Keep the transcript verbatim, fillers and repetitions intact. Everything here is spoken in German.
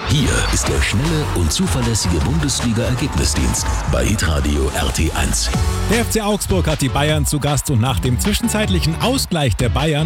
Hier ist der schnelle und zuverlässige Bundesliga-Ergebnisdienst bei Hitradio R T eins. Der F C Augsburg hat die Bayern zu Gast und nach dem zwischenzeitlichen Ausgleich der Bayern